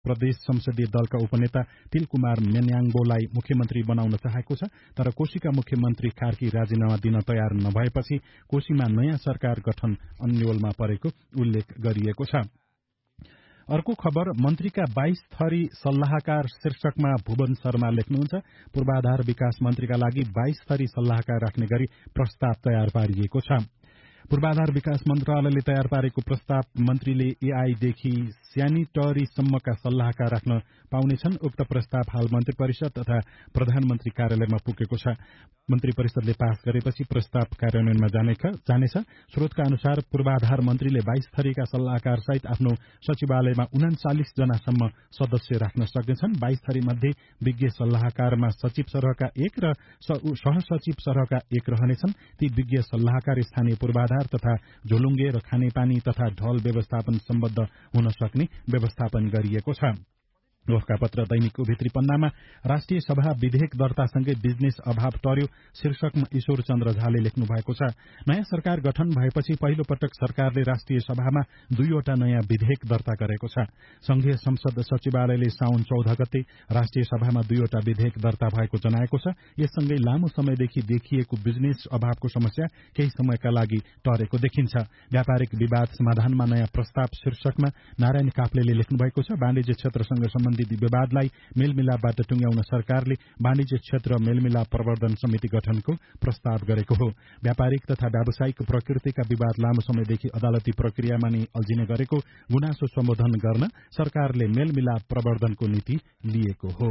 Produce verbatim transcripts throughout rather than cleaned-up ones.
प्रदेश संसदीय दलका उपनेता तिलकुमार मेन्याङ्बोलाई मुख्यमन्त्री बनाउन चाहेको छ, तर कोशीका मुख्यमन्त्री कार्की राजीनामा दिन तयार नभएपछि कोशीमा नयाँ सरकार गठन अन्योलमा परेको उल्लेख गरिएको छ। अर्को खबर, मन्त्रीका बाइस थरी सल्लाहकार शीर्षकमा भुवन शर्मा लेख्नुहुन्छ, पूर्वाधार विकास मन्त्रीका लागि बाइस थरी सल्लाहकार राख्ने गरी प्रस्ताव तयार पारिएको छ। पूर्वाधार विकास मन्त्रालयले तयार पारेको प्रस्ताव मन्त्रीले एआईदेखि स्यानिटरीसम्मका सल्लाहकार राख्न पाउनेछन्। उक्त प्रस्ताव हाल मन्त्री परिषद तथा प्रधानमन्त्री कार्यालयमा पुगेको छ। मन्त्री परिषदले पास गरेपछि प्रस्ताव कार्यान्वयनमा जानेछ। स्रोतका अनुसार पूर्वाधार मन्त्रीले बाइस थरीका सल्लाहकार सहित आफ्नो सचिवालयमा उनाचालिस जनासम्म सदस्य राख्न सक्नेछन्। बाइस थरी मध्ये विज्ञ सल्लाहकारमा सचिव सरहका एक र सहसचिव सरहका एक रहनेछन्। ती विज्ञ सल्लाहकार स्थानीय पूर्वाधार तथा झोलुङ्गे र खानेपानी तथा ढल व्यवस्थापन सम्बद्ध हुन सक्ने व्यवस्थापन गरिएको छ। गोरखापत्र दैनिकको भित्री पन्नामा राष्ट्रिय सभा विधेयक दर्तासँगै बिजनेस अभाव टर्यो शीर्षकमा ईश्वर चन्द्र झाले लेख्नु भएको छ। नयाँ सरकार गठन भएपछि पहिलो पटक सरकारले राष्ट्रिय सभामा दुईवटा नयाँ विधेयक दर्ता गरेको छ। संघीय संसद सचिवालयले साउन चौध गते राष्ट्रिय सभामा दुईवटा विधेयक दर्ता भएको जनाएको छ। यससँगै लामो समयदेखि देखिएको बिजनेस अभावको समस्या केही समयका लागि टरेको देखिन्छ। व्यापारिक विवाद समाधानमा नयाँ प्रस्ताव शीर्षकमा नारायण काफ्लेले लेख्नु भएको छ। वाणिज्य क्षेत्रसँग सम्बन्धित विवादलाई मेलमिलापबाट टुङ्ग्याउन सरकारले वाणिज्य क्षेत्र मेलमिलाप प्रवर्धन समिति गठनको प्रस्ताव गरेको हो। व्यापारिक तथा व्यावसायिक प्रकृतिका विवाद लामो समयदेखि अदालती प्रक्रियामा नै अल्झिने गरेको गुनासो सम्बोधन गर्न सरकारले मेलमिलाप प्रवर्धनको नीति लिएको हो।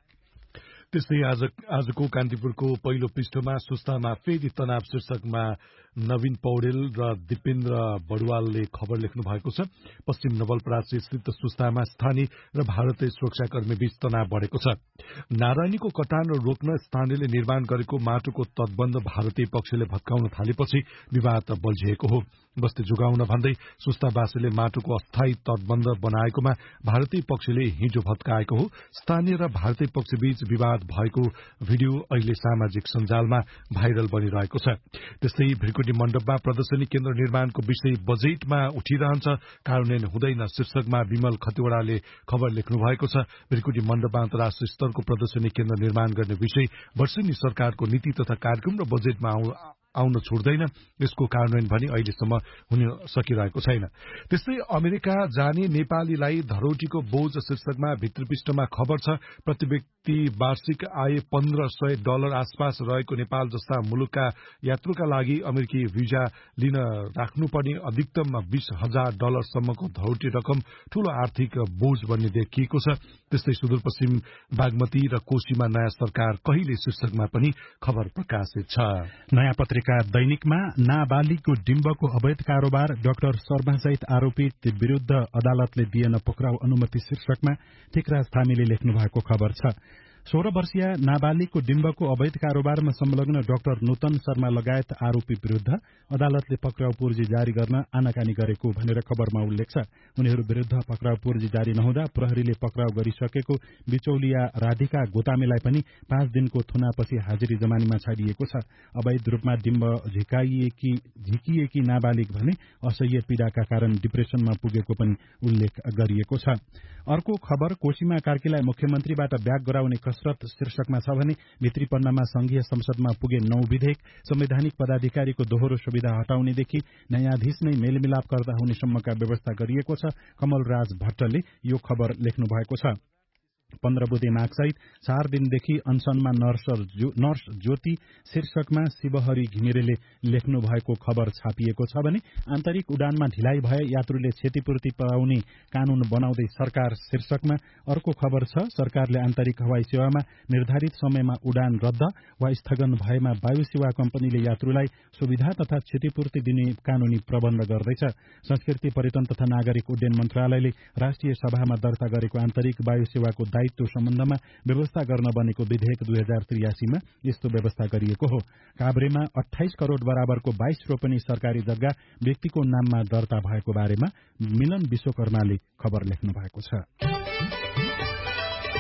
त्यस्तै आज आजको कान्तिपुरको पहिलो पृष्ठमा सुस्तामा फेरि तनाव शीर्षकमा नवीन पौडेल र दिपेन्द्र बडुवालले खबर लेख्नु भएको छ। पश्चिम नवलपरासी स्थित सुस्तामा स्थानीय र भारतीय सुरक्षाकर्मी बीच तनाव बढेको छ। नारायणीको कटान रोक्न स्थानीयले निर्माण गरेको माटोको तटबन्ध भारतीय पक्षले भत्काउन थालेपछि विवाद बल्झिएको हो। बस्ती जोगाउन भन्दै सुस्तावासीले माटोको अस्थायी तटबन्ध बनाएकोमा भारतीय पक्षले हिजो भत्काएको हो। स्थानीय र भारतीय पक्षबीच विवाद भएको भिडियो अहिले सामाजिक सञ्जालमा भाइरल बनिरहेको छ। त्यस्तै भ्रिकुटी मण्डपमा प्रदर्शनी केन्द्र निर्माणको विषय बजेटमा उठिरहन्छ, कार्यान्वयन हुँदैन शीर्षकमा विमल खतिवड़ाले खबर लेख्नु भएको छ। भ्रिकुटी मण्डपमा अन्तर्राष्ट्रिय स्तरको प्रदर्शनी केन्द्र निर्माण गर्ने विषय वर्षेनी सरकारको नीति तथा कार्यक्रम र बजेटमा आउन छोड्दैन। यसको कार्यान्वयन भने अहिलेसम्म हुन सकिरहेको छैन। त्यस्तै अमेरिका जाने नेपालीलाई धरोटीको बोझ शीर्षकमा भित्रपृष्ठमा खबर छ। प्रति व्यक्ति वार्षिक आय पन्ध्र सय डलर आसपास रहेको नेपाल जस्ता मुलुकका यात्रुका लागि अमेरिकी भिजा लिन राख्नुपर्ने अधिकतम बीस हजार डलरसम्मको धरोटी रकम ठूलो आर्थिक बोझ बन्ने देखिएको छ। त्यस्तै सुदूरपश्चिम बागमती र कोशीमा नयाँ सरकार कहिले शीर्षकमा पनि खबर प्रकाशित छ। नयाँ पत्रिका दैनिकमा नाबालिगको डिम्बको अवैध कारोबार डाक्टर शर्मा सहित आरोपित विरूद्ध अदालतले दिएन पक्राउ अनुमति शीर्षकमा टिकराज थामीले लेख्नु भएको खबर छ। सोह्र वर्षीय नाबालिगको डिम्बको अवैध कारोबारमा संलग्न डाक्टर नूतन शर्मा लगायत आरोपी विरूद्ध अदालतले पक्राउ पूर्जी जारी गर्न आनाकानी गरेको भनेर खबरमा उल्लेख छ। उनीहरू विरूद्ध पक्राउ पूर्जी जारी नहुँदा प्रहरीले पक्राउ गरिसकेको बिचौलिया राधिका गोतामेलाई पनि पाँच दिनको थुनापछि हाजिरी जमानीमा छाडिएको छ। अवैध रूपमा डिम्ब झिकाइएकी झिकिएकी नाबालिग भने असह्य पीड़ाका कारण डिप्रेसनमा पुगेको पनि उल्लेख गरिएको छ। अर्को खबर, कोशीमा कार्कीलाई मुख्यमन्त्रीबाट ब्याग गराउने कसरत शीर्षकमा छ भने भित्री पन्नामा संघीय संसदमा पुगे नौ विधेयक, संवैधानिक पदाधिकारीको दोहोरो सुविधा हटाउनेदेखि न्यायाधीश नै मेलमिलाप गर्दा हुने सम्मका व्यवस्था गरिएको छ। कमलराज भट्टले यो खबर लेख्नु भएको छ। पन्ध्र बुधे मागसहित चार दिनदेखि अनसनमा नर्स ज्योति शीर्षकमा शिवहरि घिमिरेले लेख्नु भएको खबर छापिएको छ भने आन्तरिक उडानमा ढिलाइ भए यात्रुले क्षतिपूर्ति पाउने कानून बनाउँदै सरकार शीर्षकमा अर्को खबर छ। सरकारले आन्तरिक हवाई सेवामा निर्धारित समयमा उडान रद्द वा स्थगन भएमा वायु सेवा कम्पनीले यात्रुलाई सुविधा तथा क्षतिपूर्ति दिने कानूनी प्रबन्ध गर्दैछ। संस्कृति, पर्यटन तथा नागरिक उड्डयन मन्त्रालयले राष्ट्रिय सभामा दर्ता गरेको आन्तरिक वायु सेवाको दायित्व सम्बन्धमा व्यवस्था गर्न बनेको विधेयक दुई हजार त्रियासीमा यस्तो व्यवस्था गरिएको हो। काभ्रेमा अठाइस करोड़ बराबरको बाइस रोपनी सरकारी जग्गा व्यक्तिको नाममा दर्ता भएको बारेमा मिलन विश्वकर्माले खबर लेख्नु भएको छ।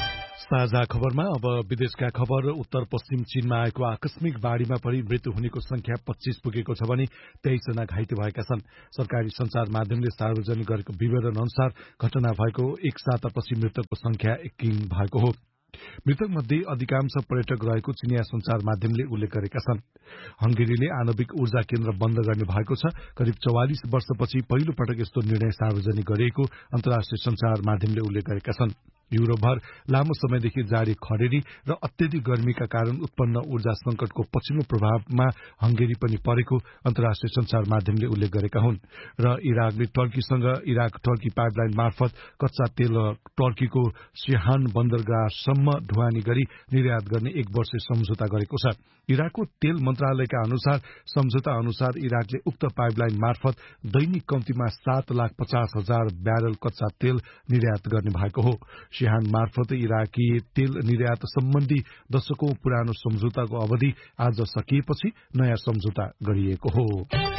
साझा खबरमा अब विदेशका खबर। उत्तर पश्चिम चीनमा आएको आकस्मिक बाढ़ीमा परि मृत्यु हुनेको संख्या पच्चीस पुगेको छ भने तेइस जना घाइते भएका छन्। सरकारी संचार माध्यमले सार्वजनिक गरेको विवरण अनुसार घटना भएको एक सातापछि मृतकको संख्या एकीन भएको हो। मृतक मध्ये अधिकांश पर्यटक रहेको चिनिया संचार माध्यमले उल्लेख गरेका छन्। हंगेरीले आणविक ऊर्जा केन्द्र बन्द गर्ने भएको छ। करिब चौवालिस वर्षपछि पहिलो पटक यस्तो निर्णय सार्वजनिक गरिएको अन्तर्राष्ट्रिय संचार माध्यमले उल्लेख गरेका छन्। युरोपभर लामो समयदेखि जारी खडेरी र अत्यधिक गर्मीका कारण उत्पन्न ऊर्जा संकटको पछिल्लो प्रभावमा हंगेरी पनि परेको अन्तर्राष्ट्रिय संचार माध्यमले उल्लेख गरेका हुन्। र इराकले टर्कीसँग इराक टर्की पाइपलाइन मार्फत कच्चा तेल टर्कीको सिहान बन्दरगाहसम्म ढुवानी गरी निर्यात गर्ने एक वर्ष सम्झौता गरेको छ। इराकको तेल मन्त्रालयका अनुसार सम्झौता अनुसार इराकले उक्त पाइपलाइन मार्फत दैनिक कम्तीमा सात लाख पचास हजार ब्यारल कच्चा तेल निर्यात गर्ने भएको हो। सिहान मार्फत इराकी तेल निर्यात सम्बन्धी दशकौं पुरानो सम्झौताको अवधि आज सकिएपछि नयाँ सम्झौता गरिएको हो।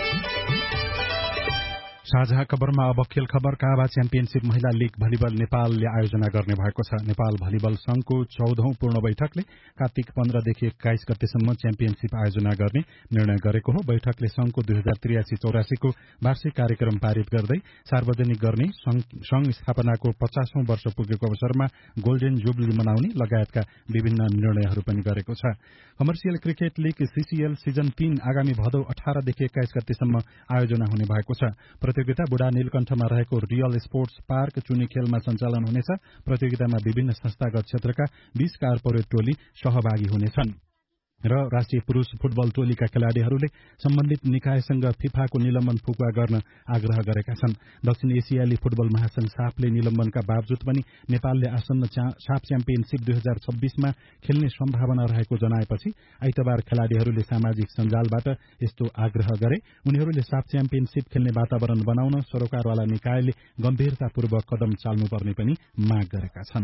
साझा खबरमा अब खेल खबर। काभा च्याम्पियनशीप महिला लीग भलिबल नेपालले आयोजना गर्ने भएको छ। नेपाल भलिबल संघको चौधौं पूर्ण बैठकले कार्तिक पन्ध्रदेखि एक्काइस गतेसम्म च्याम्पियनशीप आयोजना गर्ने निर्णय गरेको हो। बैठकले संघको दुई हजार त्रियासी चौरासीको वार्षिक कार्यक्रम पारित गर्दै सार्वजनिक गर्ने, संघ स्थापनाको पचासौं वर्ष पुगेको अवसरमा गोल्डेन जुबली मनाउने लगायतका विभिन्न निर्णयहरू पनि गरेको छ। Commercial cricket league CCL season तीन आगामी भदौ अठारदेखि एक्काइस गतेसम्म आयोजना हुने भएको छ। प्रतियोगिता बुढा नीलकण्ठमा रहेको रियल स्पोर्ट्स पार्क चुनी खेलमा सञ्चालन हुनेछ। प्रतियोगितामा विभिन्न संस्थागत क्षेत्रका बीस कारपोरेट टोली सहभागी हुनेछन् र राष्ट्रिय पुरूष फुटबल टोलीका खेलाड़ीहरूले सम्बन्धित निकायसँग फिफाको निलम्बन फुकुवा गर्न आग्रह गरेका छन्। दक्षिण एसियाली फुटबल महासंघ साफले निलम्बनका बावजुद पनि नेपालले आसन्न साफ च्याम्पियनशीप दुई हजार छब्बीसमा खेल्ने सम्भावना रहेको जनाएपछि आइतबार खेलाड़ीहरूले सामाजिक सञ्जालबाट यस्तो आग्रह गरे। उनीहरूले साफ च्याम्पियनशीप खेल्ने वातावरण बनाउन सरोकारवाला निकायले गम्भीरतापूर्वक कदम चाल्नुपर्ने पनि माग गरेका छन्।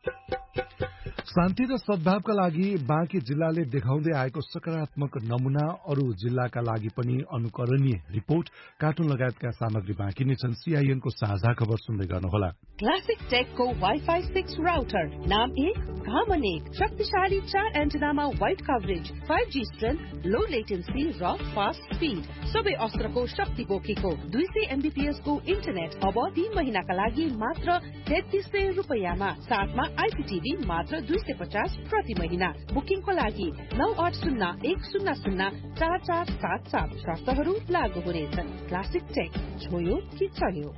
शान्ति र सद्भावका लागि बाँकी जिल्लाले देखाउँदै आएको सकारात्मक नमूना अरू जिल्लाका लागि पनि अनुकरणीय रिपोर्ट कार्टुन लगायतका सामग्री बाँकी नै छन्। सीआईएनको साझा खबर सुन्दै गर्नुहोला। क्लासिक टेकको वाइफाई सिक्स राउटर नाम एक घामन एक शक्तिशाली चार एन्टेनामा wide coverage five G strength लो लेटेन्सी र फास्ट स्पिड सबै अस्त्रको शक्ति बोकेको दुई सय एमबीपीएस को इन्टरनेट अब तीन महिनाका लागि मात्र तेत्तीस सय रुपियाँमा साथमा आइपीटीभी मात्र दुई सय पचास प्रति महिना। बुकिङको लागि नौ आठ शून्य एक शून्य शून्य चार चार सात सात शर्तहरू लागू हुनेछन्। क्लासिक टेक छोयो कि चल्यो।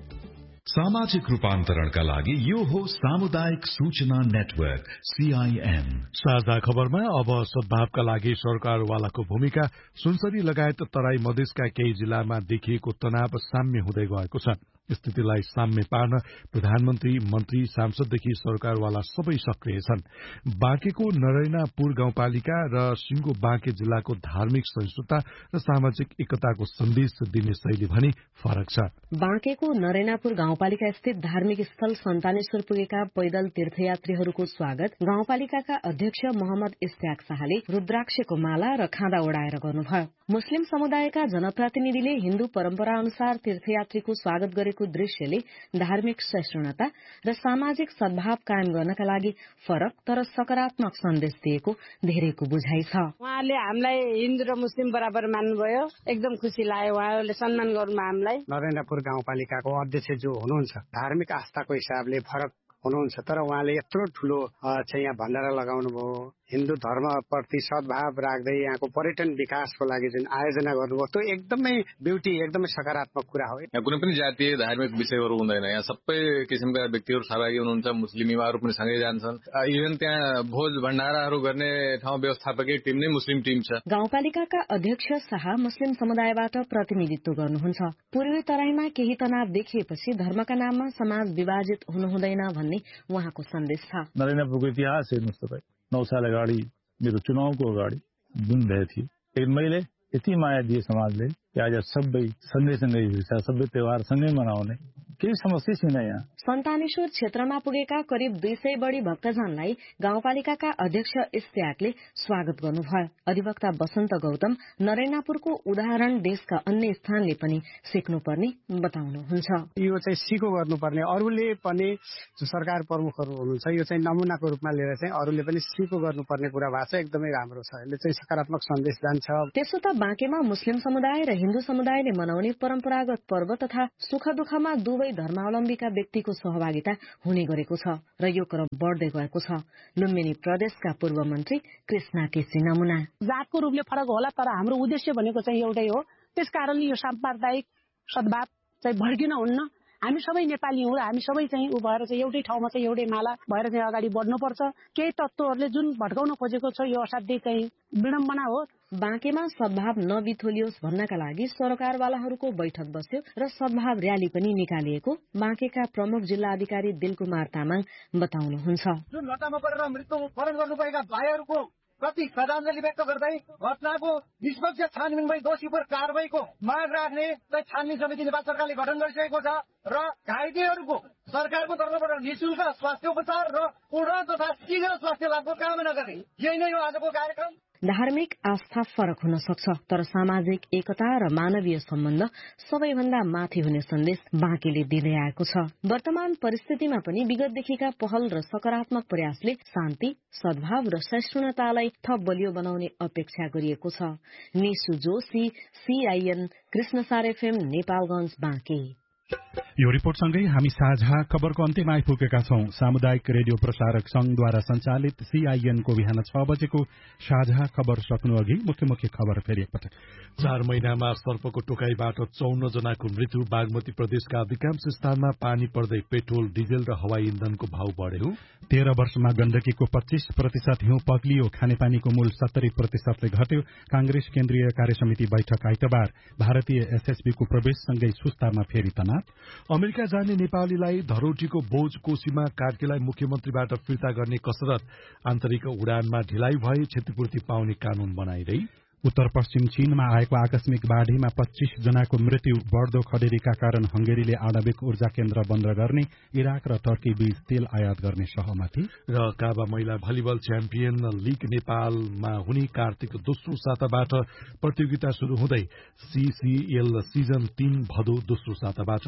सामाजिक रूपान्तरणका लागि यो हो सामुदायिक सूचना नेटवर्क सीआईएन। साझा खबरमा अब सद्भावका लागि सरकारवालाको भूमिका। सुनसरी लगायत तराई मधेसका केही जिल्लामा देखिएको तनाव साम्य हुँदै गएको छ। स्थितिलाई साम्य पार्न प्रधानमन्त्री, मन्त्री, सांसददेखि सरकारवाला सबै सक्रिय छन्। बाँकेको नरैनापुर गाउँपालिका र सिंगो बाँके जिल्लाको धार्मिक सहिष्णुता र सामाजिक एकताको सन्देश दिने शैली भनी फरक छ। बाँकेको नरैनापुर गाउँपालिका स्थित धार्मिक स्थल सन्तानेश्वर पुगेका पैदल तीर्थयात्रीहरूको स्वागत गाउँपालिकाका अध्यक्ष मोहम्मद इस्त्याक शाहले रुद्राक्षको माला र खाँदा ओडाएर गर्नुभयो। मुस्लिम समुदायका जनप्रतिनिधिले हिन्दू परम्परा अनुसार तीर्थयात्रीको स्वागत गरेको दृश्यले धार्मिक सहिष्णुता र सामाजिक सद्भाव कायम गर्नका लागि फरक तर सकारात्मक सन्देश दिएको धेरैको बुझाइ छ। उहाँले हामीलाई हिन्दू र मुस्लिम बराबर मान्नुभयो, एकदम खुसी लाग्यो। उहाँले सम्मान गर्नु हामीलाई। नरेन्द्रपुर गाउँपालिकाको अध्यक्ष जो हुनुहुन्छ धार्मिक आस्थाको हिसाबले फरक हुनुहुन्छ, तर उहाँले यत्रो ठुलो चाहिँ यहाँ भण्डारा लगाउनु भयो। हिन्दू धर्मप्रति सद्भाव राख्दै यहाँको पर्यटन विकासको लागि जुन आयोजना गर्नुभयो त्यो एकदमै ब्युटी, एकदमै सकारात्मक कुरा हो। यहाँ कुनै पनि जातीय धार्मिक विषयहरू हुँदैन। यहाँ सबै किसिमका व्यक्तिहरू सहभागी हुनुहुन्छ। मुस्लिम युवाहरू पनि सँगै जान्छन्। इभन त्यहाँ भोज भण्डाराहरू गर्ने ठाउँ व्यवस्थापकीय टिम नै मुस्लिम टिम छ। गाउँपालिकाका अध्यक्ष शाह मुस्लिम समुदायबाट प्रतिनिधित्व गर्नुहुन्छ। पूर्वी तराईमा केही तनाव देखिएपछि धर्मका नाममा समाज विभाजित हुनु हुँदैन भन्ने उहाँको सन्देश छ। नरेन्द्रपुरको इतिहास हेर्नुहोस् तपाईँ, नौ साल अगाडि मेरो चुनावको अगाडि जुन भए थियो, लेकिन मैले यति माया दिए समाजले कि आज सबै सँगै सँगै हिँड्छ, सबै त्यौहार सँगै मनाउने, केही समस्या छैन यहाँ। सन्तानेश्वर क्षेत्रमा पुगेका करिब दुई सय बढ़ी भक्तजनलाई गाउँपालिकाका अध्यक्ष इस्त्याकले स्वागत गर्नुभयो। अधिवक्ता वसन्त गौतम नरेनापुरको उदाहरण देशका अन्य स्थानले पनि सिक्नुपर्ने बताउनुहुन्छ। यो चाहिँ सिको गर्नुपर्ने, अरूले पनि जो सरकार प्रमुखहरू हुनुहुन्छ यो चाहिँ नमुनाको रूपमा लिएर चाहिँ अरूले पनि सिको गर्नुपर्ने कुरा भएको छ। एकदमै राम्रो छ, यसले चाहिँ सकारात्मक सन्देश जान्छ। त्यसो त बाँकेमा मुस्लिम समुदाय र हिन्दू समुदायले मनाउने परम्परागत पर्व तथा सुख दुःखमा दुवै धर्मावलम्बीका व्यक्तिको सहभागिता हुने गरेको छ र यो क्रम बढ्दै गएको छ। लुम्बिनी प्रदेशका पूर्व मन्त्री कृष्णा केसी नमुना। जातको रूपले फरक होला तर हाम्रो उद्देश्य भनेको चाहिँ एउटै हो। त्यसकारणले यो साम्प्रदायिक सद्भाव चाहिँ भड्किन हुन्न। हामी सबै नेपाली हौँ र हामी सबै चाहिँ उ भएर चाहिँ एउटै ठाउँमा चाहिँ एउटै माला भएर चाहिँ अगाडि बढ्नुपर्छ। केही तत्त्वहरूले जुन भड्काउन खोजेको छ यो असाध्यै चाहिँ विडम्बना हो। बाँकेमा सद्भाव नबिथोलियोस् भन्नका लागि सरकारवालाहरूको बैठक बस्यो र सद्भाव र्याली पनि निकालिएको बाँकेका प्रमुख जिल्ला अधिकारी दिलकुमार तामाङ बताउनुहुन्छ। जुन घटनामा परेर मृत्युवरण गर्नुभएका भाइहरूको प्रति श्रद्धाञ्जली व्यक्त गर्दै घटनाको निष्पक्ष छानबिनमै दोषी पर कारबाहीको माग राख्ने छानबिन समिति नेपाल सरकारले गठन गरिसकेको छ र घाइतेहरूको सरकारको तर्फबाट निःशुल्क स्वास्थ्य उपचार र पूर्ण तथा शीघ्र स्वास्थ्य लाभको कामना गर्ने यही नै हो आजको कार्यक्रम। धार्मिक आस्था फरक हुन सक्छ तर सामाजिक एकता र मानवीय सम्बन्ध सबैभन्दा माथि हुने सन्देश बाँकेले दिँदै आएको छ। वर्तमान परिस्थितिमा पनि विगतदेखिका पहल र सकारात्मक प्रयासले शान्ति, सद्भाव र सहिष्णुतालाई थप बलियो बनाउने अपेक्षा गरिएको छ। Nishu Joshi, CIN, Krishnasar FM, Nepalganj, Banke. यो रिपोर्टसँगै हामी साझा खबरको अन्त्यमा आइपुगेका छौं। सामुदायिक रेडियो प्रसारक संघद्वारा संचालित सीआईएनको बिहान छ बजेको साझा खबर सक्नु अघि मुख्य मुख्य खबर फेरि एकपटक। चार महिनामा सर्पको टोकाईबाट चौन्न जनाको मृत्यु। बागमती प्रदेशका अधिकांश स्थानमा पानी पर्दै पेट्रोल, डिजेल र हवाई इन्धनको भाव बढ्यो। तेह्र वर्षमा गण्डकीको पच्चीस प्रतिशत हिउँ पग्लियो। खानेपानीको मूल सत्तरी प्रतिशतले घट्यो। कांग्रेस केन्द्रीय कार्यसमिति बैठक आइतबार। भारतीय एसएसबीको प्रवेशसँगै सुस्तामा फेरि तनाव। अमेरिका जाने नेपालीलाई धरोटीको बोझ कोशीमा कार्कीलाई मुख्यमन्त्रीबाट फिर्ता गर्ने कसरत। आन्तरिक उडानमा ढिलाइ भए क्षतिपूर्ति पाउने कानून बनाइरही। उत्तर पश्चिम चीनमा आएको आकस्मिक बाढ़ीमा पच्चीस जनाको मृत्यु। बढ़दो खडेरीका कारण हंगेरीले आणविक ऊर्जा केन्द्र बन्द गर्ने। इराक र टर्की बीच तेल आयात गर्ने सहमति। र काबा महिला भलिबल च्याम्पियन लीग नेपालमा हुने कार्तिक दोस्रो साताबाट प्रतियोगिता शुरू हुँदै सीसीएल सिजन तीन भदौ दोस्रो साताबाट।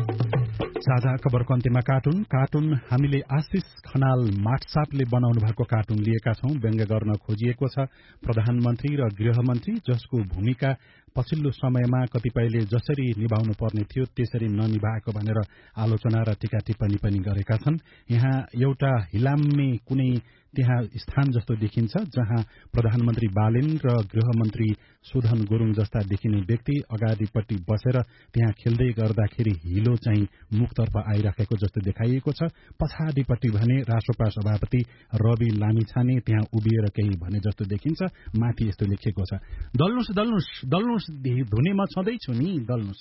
साझा खबरको अन्त्यमा कार्टुन कार्टुन हामीले आशिष खनाल माटसापले बनाउनु भएको कार्टुन लिएका छौं। व्यङ्ग्य गर्न खोजिएको छ प्रधानमन्त्री र गृहमन्त्री जसको भूमिका पछिल्लो समयमा कतिपयले जसरी निभाउनु पर्ने थियो त्यसरी ननिभाएको भनेर आलोचना र टीका टिप्पणी पनि गरेका छन्। यहाँ एउटा हिलाम्मे कुनै त्यहाँ स्थान जस्तो देखिन्छ जहाँ प्रधानमन्त्री बालेन र गृहमन्त्री सुधन गुरूङ जस्ता देखिने व्यक्ति अगाडिपट्टि बसेर त्यहाँ खेल्दै गर्दाखेरि हिलो चाहिँ मुखतर्फ आइराखेको जस्तो देखाइएको छ। पछाडिपट्टि भने रासोपा सभापति रवि लामिछाने त्यहाँ उभिएर केही भने जस्तो देखिन्छ। माथि यस्तो लेखिएको छ, दल्नुस् दल्नुस् दल्नुस् धुने म छँदैछु नि दल्नुस्।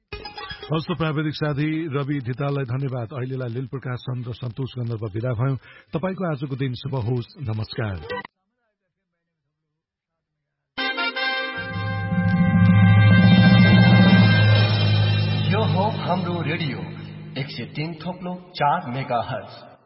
हस्त प्राविधिक साथी रवि धिताललाई धन्यवाद। अहिलेलाई लील प्रकाशन र सन्तोष गन्धर्व विदा भयौं। तपाईको आजको दिन शुभ होस्। नमस्कार। यो हो हाम्रो रेडियो एक सय तीन थोप्लो चार मेगा हर्ज।